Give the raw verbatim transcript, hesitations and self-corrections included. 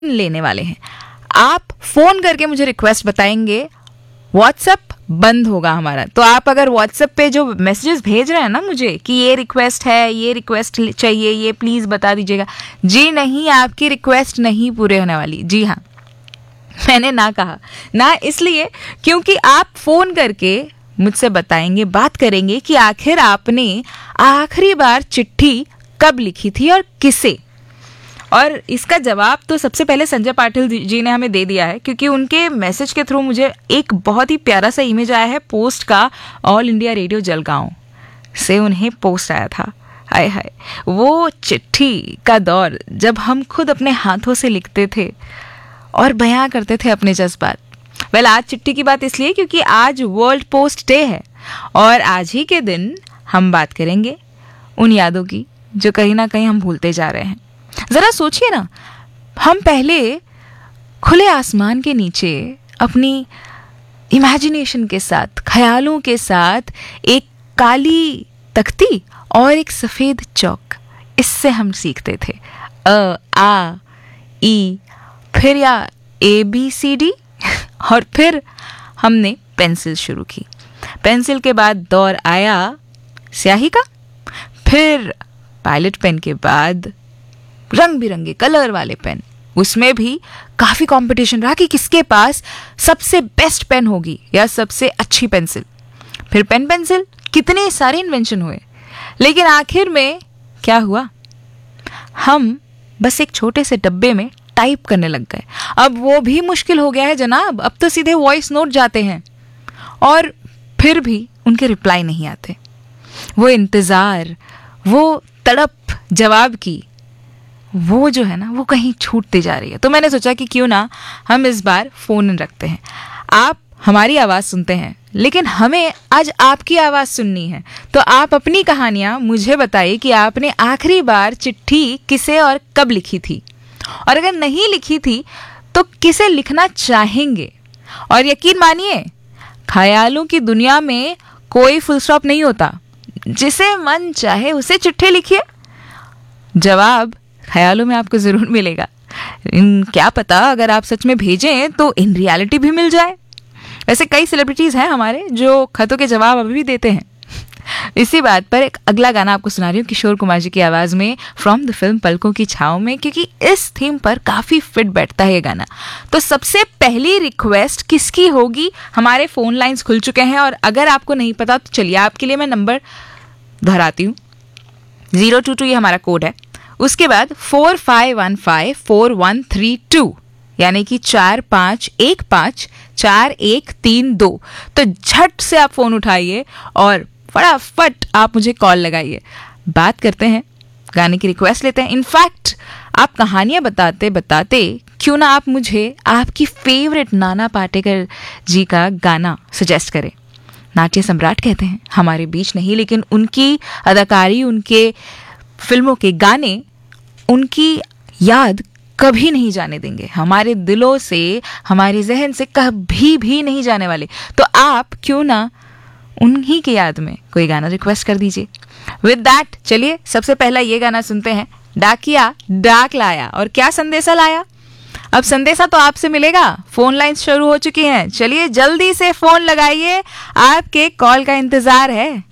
लेने वाले हैं। आप फोन करके मुझे रिक्वेस्ट बताएंगे, व्हाट्सएप बंद होगा हमारा। तो आप अगर व्हाट्सएप पे जो मैसेजेस भेज रहे हैं ना मुझे कि ये रिक्वेस्ट है, ये रिक्वेस्ट चाहिए, ये प्लीज़ बता दीजिएगा, जी नहीं, आपकी रिक्वेस्ट नहीं पूरे होने वाली। जी हाँ, मैंने ना कहा ना, इसलिए क्योंकि आप फ़ोन करके मुझसे बताएंगे, बात करेंगे कि आखिर आपने आखिरी बार चिट्ठी कब लिखी थी और किसे। और इसका जवाब तो सबसे पहले संजय पाटिल जी ने हमें दे दिया है, क्योंकि उनके मैसेज के थ्रू मुझे एक बहुत ही प्यारा सा इमेज आया है पोस्ट का। ऑल इंडिया रेडियो जलगांव से उन्हें पोस्ट आया था। हाय हाय, वो चिट्ठी का दौर जब हम खुद अपने हाथों से लिखते थे और बयां करते थे अपने जज्बात। वेल, आज चिट्ठी की बात इसलिए क्योंकि आज वर्ल्ड पोस्ट डे है और आज ही के दिन हम बात करेंगे उन यादों की जो कहीं ना कहीं हम भूलते जा रहे हैं। ज़रा सोचिए ना, हम पहले खुले आसमान के नीचे अपनी इमेजिनेशन के साथ, ख्यालों के साथ एक काली तख्ती और एक सफ़ेद चौक, इससे हम सीखते थे अ आ ई, फिर या ए बी सी डी, और फिर हमने पेंसिल शुरू की। पेंसिल के बाद दौर आया स्याही का, फिर पायलट पेन के बाद रंग बिरंगे कलर वाले पेन। उसमें भी काफ़ी कंपटीशन रहा कि किसके पास सबसे बेस्ट पेन होगी या सबसे अच्छी पेंसिल। फिर पेन पेंसिल, कितने सारे इन्वेंशन हुए, लेकिन आखिर में क्या हुआ, हम बस एक छोटे से डब्बे में टाइप करने लग गए। अब वो भी मुश्किल हो गया है जनाब, अब तो सीधे वॉइस नोट जाते हैं और फिर भी उनके रिप्लाई नहीं आते। वो इंतज़ार, वो तड़प जवाब की, वो जो है ना वो कहीं छूटती जा रही है। तो मैंने सोचा कि क्यों ना हम इस बार फ़ोन रखते हैं। आप हमारी आवाज़ सुनते हैं, लेकिन हमें आज आपकी आवाज़ सुननी है। तो आप अपनी कहानियाँ मुझे बताइए कि आपने आखिरी बार चिट्ठी किसे और कब लिखी थी, और अगर नहीं लिखी थी तो किसे लिखना चाहेंगे। और यकीन मानिए, ख्यालों की दुनिया में कोई फुल स्टॉप नहीं होता। जिसे मन चाहे उसे चिट्ठी लिखिए, जवाब ख्यालों में आपको ज़रूर मिलेगा। इन क्या पता अगर आप सच में भेजें तो इन रियलिटी भी मिल जाए। वैसे कई सेलिब्रिटीज़ हैं हमारे जो खतों के जवाब अभी भी देते हैं। इसी बात पर एक अगला गाना आपको सुना रही हूँ किशोर कुमार जी की आवाज़ में, फ्रॉम द फिल्म पलकों की छाँव में, क्योंकि इस थीम पर काफ़ी फिट बैठता है ये गाना। तो सबसे पहली रिक्वेस्ट किसकी होगी? हमारे फ़ोन लाइन्स खुल चुके हैं और अगर आपको नहीं पता तो चलिए आपके लिए मैं नंबर दोहराती हूँ। ज़ीरो टू टू ये हमारा कोड है, उसके बाद four five one five four one three to, यानी कि चार पाँच एक पाँच चार एक तीन दो। तो झट से आप फ़ोन उठाइए और फटाफट आप मुझे कॉल लगाइए। बात करते हैं, गाने की रिक्वेस्ट लेते हैं। इनफैक्ट आप कहानियाँ बताते बताते क्यों ना आप मुझे आपकी फेवरेट नाना पाटेकर जी का गाना सजेस्ट करें। नाट्य सम्राट कहते हैं, हमारे बीच नहीं, लेकिन उनकी अदाकारी, उनके फिल्मों के गाने, उनकी याद कभी नहीं जाने देंगे। हमारे दिलों से, हमारे जहन से कभी भी नहीं जाने वाले। तो आप क्यों ना उन्हीं की याद में कोई गाना रिक्वेस्ट कर दीजिए। विद दैट चलिए सबसे पहला ये गाना सुनते हैं। डाकिया डाक लाया, और क्या संदेशा लाया? अब संदेशा तो आपसे मिलेगा। फोन लाइन्स शुरू हो चुकी हैं, चलिए जल्दी से फोन लगाइए, आपके कॉल का इंतजार है।